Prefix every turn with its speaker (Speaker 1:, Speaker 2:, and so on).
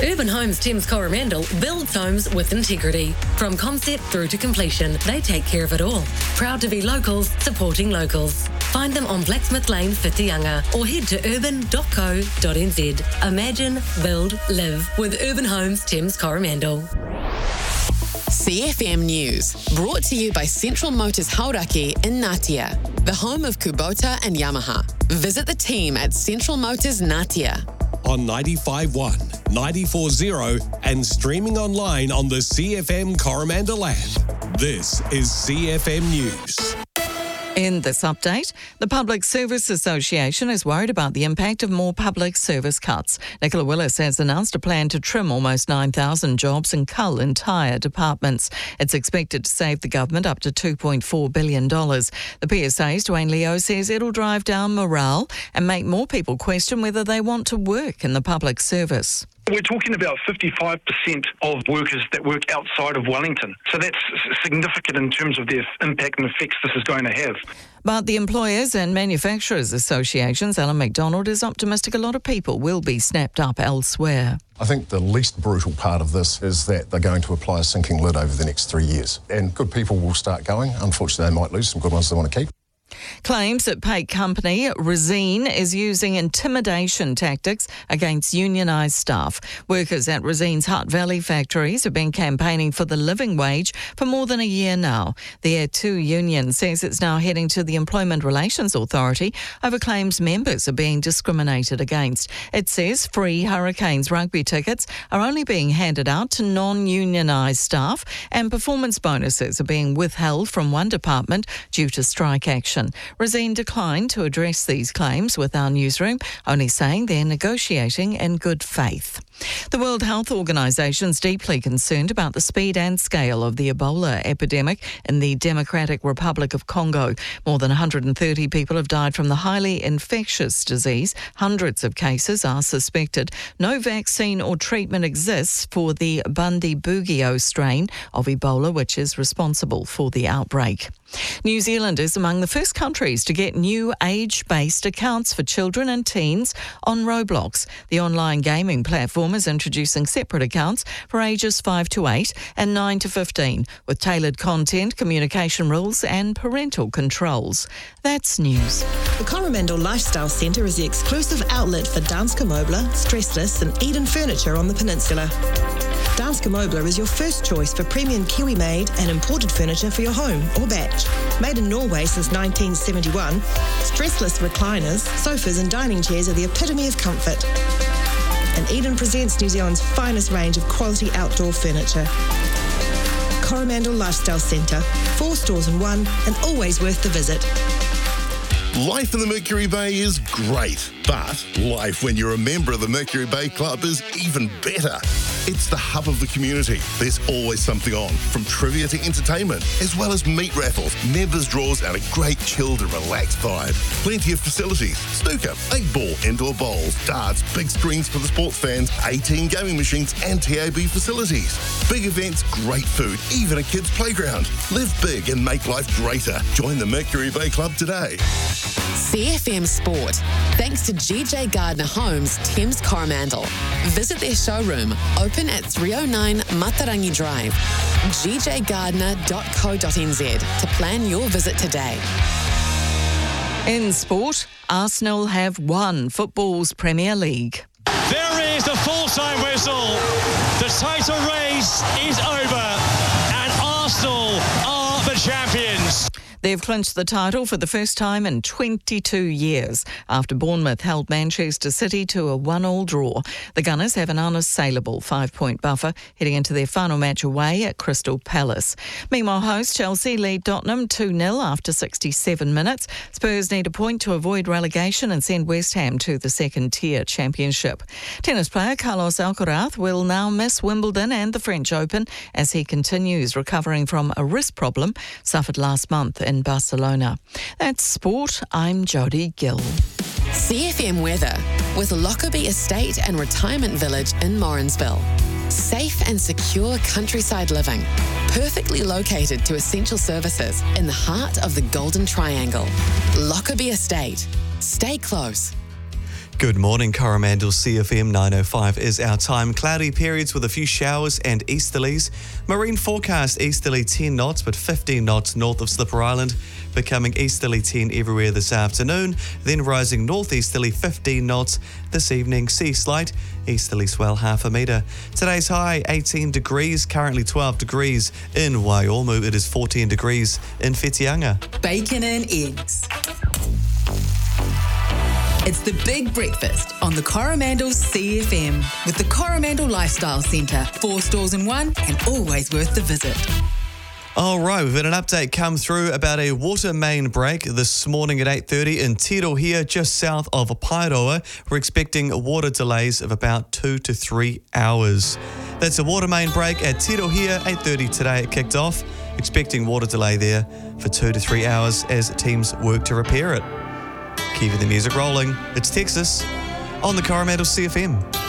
Speaker 1: Urban Homes Thames Coromandel builds homes with integrity. From concept through to completion, they take care of it all. Proud to be locals, supporting locals. Find them on Blacksmith Lane, Whitianga, or head to urban.co.nz. Imagine, build, live with Urban Homes Thames Coromandel.
Speaker 2: CFM News, brought to you by Central Motors Hauraki in Ngatea, the home of Kubota and Yamaha. Visit the team at Central Motors Ngatea.
Speaker 3: On 95.1, 94.0 and streaming online on the CFM Coromandel app. This is CFM News.
Speaker 4: In this update, the Public Service Association is worried about the impact of more public service cuts. Nicola Willis has announced a plan to trim almost 9,000 jobs and cull entire departments. It's expected to save the government up to $2.4 billion. The PSA's Dwayne Leo says it'll drive down morale and make more people question whether they want to work in the public service.
Speaker 5: We're talking about 55% of workers that work outside of Wellington. So that's significant in terms of the impact and effects this is going to have.
Speaker 4: But the Employers and Manufacturers Association's Alan McDonald is optimistic a lot of people will be snapped up elsewhere.
Speaker 6: I think the least brutal part of this is that they're going to apply a sinking lid over the next 3 years. And good people will start going. Unfortunately, they might lose some good ones they want to keep.
Speaker 4: Claims that paint company Resene is using intimidation tactics against unionised staff. Workers at Resene's Hutt Valley factories have been campaigning for the living wage for more than a year now. The Air 2 union says it's now heading to the Employment Relations Authority over claims members are being discriminated against. It says free Hurricanes rugby tickets are only being handed out to non-unionised staff and performance bonuses are being withheld from one department due to strike action. Resene declined to address these claims with our newsroom, only saying they're negotiating in good faith. The World Health Organization's deeply concerned about the speed and scale of the Ebola epidemic in the Democratic Republic of Congo. More than 130 people have died from the highly infectious disease. Hundreds of cases are suspected. No vaccine or treatment exists for the Bundibugyo strain of Ebola, which is responsible for the outbreak. New Zealand is among the first countries to get new age-based accounts for children and teens on Roblox. The online gaming platform is introducing separate accounts for ages 5 to 8 and 9 to 15, with tailored content, communication rules and parental controls. That's news.
Speaker 7: The Coromandel Lifestyle Centre is the exclusive outlet for Danske Møbler, Stressless and Eden Furniture on the peninsula. Danske Møbler is your first choice for premium Kiwi-made and imported furniture for your home or batch. Made in Norway since 1971, stressless recliners, sofas and dining chairs are the epitome of comfort. And Eden presents New Zealand's finest range of quality outdoor furniture. Coromandel Lifestyle Centre, 4 stores in one and always worth the visit.
Speaker 8: Life in the Mercury Bay is great, but life when you're a member of the Mercury Bay Club is even better. It's the hub of the community. There's always something on, from trivia to entertainment, as well as meat raffles, members' draws, and a great chilled and relaxed vibe. Plenty of facilities: snooker, 8-ball, indoor bowls, darts, big screens for the sports fans, 18 gaming machines, and TAB facilities. Big events, great food, even a kids' playground. Live big and make life greater. Join the Mercury Bay Club today.
Speaker 2: CFM Sport, thanks to GJ Gardner Homes, Thames Coromandel. Visit their showroom, open at 309 Matarangi Drive. gjgardner.co.nz to plan your visit today.
Speaker 4: In sport, Arsenal have won football's Premier League.
Speaker 9: There is the full-time whistle. The title race is over and Arsenal are the champions.
Speaker 4: They've clinched the title for the first time in 22 years after Bournemouth held Manchester City to a 1-1 draw. The Gunners have an unassailable 5-point buffer heading into their final match away at Crystal Palace. Meanwhile, host Chelsea lead Tottenham 2-0 after 67 minutes. Spurs need a point to avoid relegation and send West Ham to the second-tier championship. Tennis player Carlos Alcaraz will now miss Wimbledon and the French Open as he continues recovering from a wrist problem suffered last month in Barcelona. That's sport. I'm Jodie Gill.
Speaker 2: CFM weather with Lockerbie Estate and Retirement Village in Morrinsville. Safe and secure countryside living, perfectly located to essential services in the heart of the Golden Triangle. Lockerbie Estate. Stay close.
Speaker 10: Good morning, Coromandel. CFM 905 is our time. Cloudy periods with a few showers and easterlies. Marine forecast easterly 10 knots, but 15 knots north of Slipper Island. Becoming easterly 10 everywhere this afternoon, then rising northeasterly 15 knots this evening. Sea slight, easterly swell half a metre. Today's high 18 degrees, currently 12 degrees in Waiomou. It is 14 degrees in Whitianga.
Speaker 11: Bacon and eggs. It's the big breakfast on the Coromandel CFM with the Coromandel Lifestyle Centre. 4 stores in one and always worth the visit.
Speaker 10: All right, we've had an update come through about a water main break this morning at 8:30 in Tirohia, just south of Paeroa. We're expecting water delays of about 2 to 3 hours. That's a water main break at Tirohia, 8:30 today. It kicked off. Expecting water delay there for 2 to 3 hours as teams work to repair it. Keeping the music rolling. It's Texas on the Coromandel CFM.